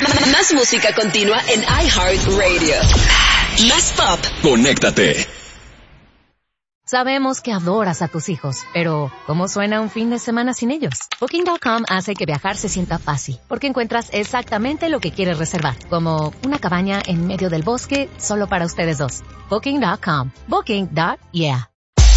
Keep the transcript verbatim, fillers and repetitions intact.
Más música continua en iHeartRadio. Más pop. Conéctate. Sabemos que adoras a tus hijos, pero ¿cómo suena un fin de semana sin ellos? Booking punto com hace que viajar se sienta fácil, porque encuentras exactamente lo que quieres reservar, como una cabaña en medio del bosque solo para ustedes dos. Booking punto com. Booking. Yeah.